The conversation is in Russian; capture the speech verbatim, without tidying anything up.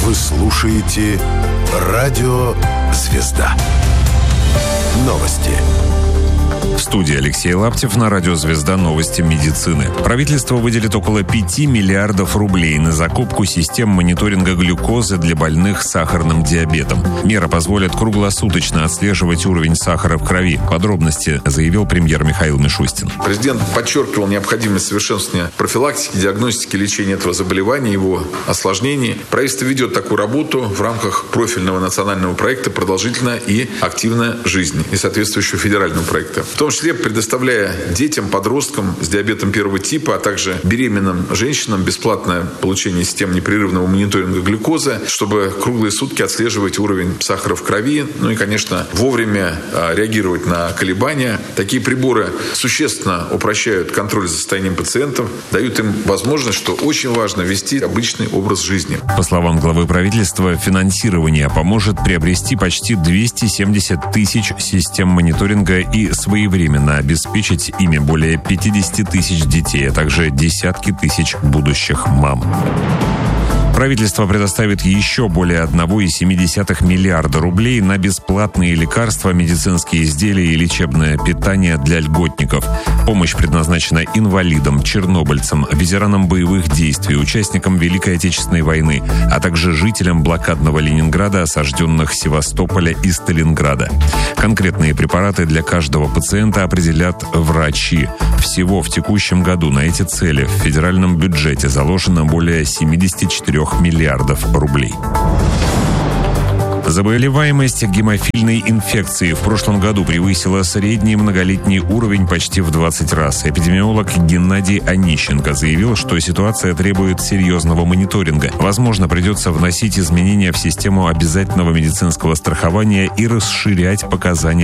Вы слушаете «Радио Звезда». Новости. В студии Алексей Лаптев, на радио «Звезда» новости медицины. Правительство выделит около пяти миллиардов рублей на закупку систем мониторинга глюкозы для больных с сахарным диабетом. Мера позволит круглосуточно отслеживать уровень сахара в крови. Подробности заявил премьер Михаил Мишустин. Президент подчеркивал необходимость совершенствования профилактики, диагностики, лечения этого заболевания, его осложнений. Правительство ведет такую работу в рамках профильного национального проекта «Продолжительная и активная жизнь» и соответствующего федерального проекта. В том числе предоставляя детям, подросткам с диабетом первого типа, а также беременным женщинам бесплатное получение систем непрерывного мониторинга глюкозы, чтобы круглые сутки отслеживать уровень сахара в крови, ну и, конечно, вовремя реагировать на колебания. Такие приборы существенно упрощают контроль за состоянием пациентов, дают им возможность, что очень важно, вести обычный образ жизни. По словам главы правительства, финансирование поможет приобрести почти двести семьдесят тысяч систем мониторинга и своевременно обеспечить ими более пятьдесят тысяч детей, а также десятки тысяч будущих мам. Правительство предоставит еще более одна целая семь десятых миллиарда рублей на бесплатные лекарства, медицинские изделия и лечебное питание для льготников. Помощь предназначена инвалидам, чернобыльцам, ветеранам боевых действий, участникам Великой Отечественной войны, а также жителям блокадного Ленинграда, осажденных Севастополя и Сталинграда. Конкретные препараты для каждого пациента определят врачи. Всего в текущем году на эти цели в федеральном бюджете заложено более семьдесят четыре миллиардов рублей. Заболеваемость гемофильной инфекцией в прошлом году превысила средний многолетний уровень почти в двадцать раз. Эпидемиолог Геннадий Онищенко заявил, что ситуация требует серьезного мониторинга. Возможно, придется вносить изменения в систему обязательного медицинского страхования и расширять показания